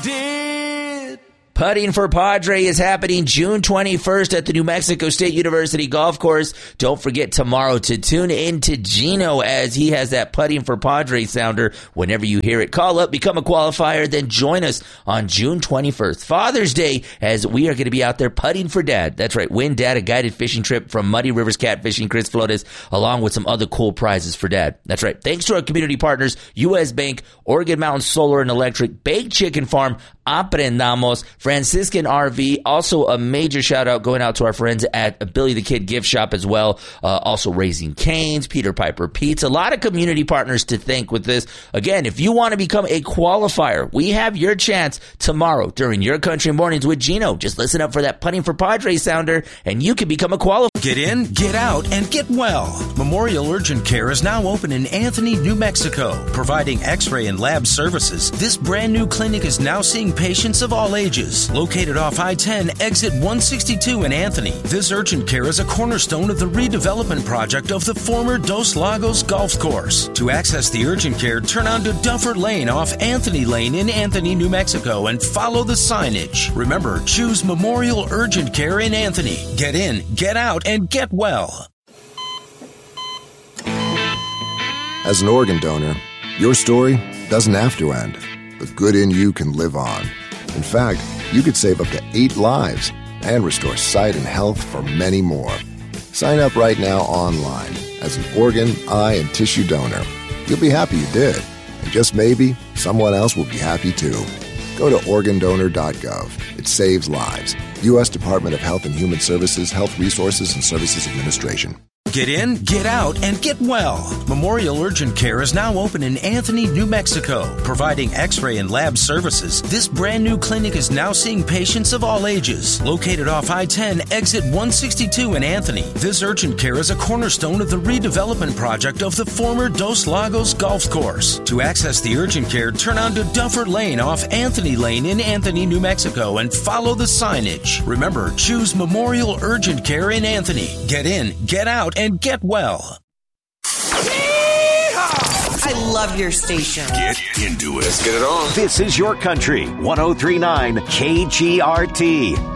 did. Putting for Padre is happening June 21st at the New Mexico State University Golf Course. Don't forget tomorrow to tune in to Gino as he has that Putting for Padre sounder. Whenever you hear it, call up, become a qualifier, then join us on June 21st, Father's Day, as we are going to be out there putting for Dad. That's right, win Dad a guided fishing trip from Muddy Rivers Catfishing, Chris Flores, along with some other cool prizes for Dad. That's right. Thanks to our community partners, U.S. Bank, Oregon Mountain Solar and Electric, Baked Chicken Farm, Aprendamos, Franciscan RV. Also a major shout out going out to our friends at Billy the Kid Gift Shop as well. Also Raising Cane's, Peter Piper Pizza. A lot of community partners to thank with this. Again, if you want to become a qualifier, we have your chance tomorrow during Your Country Mornings with Gino. Just listen up for that Putting for Padre sounder and you can become a qualifier. Get in, get out, and get well. Memorial Urgent Care is now open in Anthony, New Mexico, providing x-ray and lab services. This brand new clinic is now seeing patients of all ages. Located off I-10, exit 162 in Anthony, this urgent care is a cornerstone of the redevelopment project of the former Dos Lagos Golf Course. To access the urgent care, turn onto Duffer Lane off Anthony Lane in Anthony, New Mexico, and follow the signage. Remember, choose Memorial Urgent Care in Anthony. Get in, get out, and get well. As an organ donor, your story doesn't have to end. The good in you can live on. In fact, you could save up to 8 lives and restore sight and health for many more. Sign up right now online as an organ, eye, and tissue donor. You'll be happy you did. And just maybe, someone else will be happy too. Go to organdonor.gov. It saves lives. U.S. Department of Health and Human Services, Health Resources and Services Administration. Get in, get out, and get well. Memorial Urgent Care is now open in Anthony, New Mexico, providing x-ray and lab services. This brand new clinic is now seeing patients of all ages. Located off I-10, exit 162 in Anthony, this urgent care is a cornerstone of the redevelopment project of the former Dos Lagos Golf Course. To access the urgent care, turn onto Duffer Lane off Anthony Lane in Anthony, New Mexico, and follow the signage. Remember, choose Memorial Urgent Care in Anthony. Get in, get out, and get well. I love your station. Get into it. Let's get it on. This is Your Country 103.9 KGRT.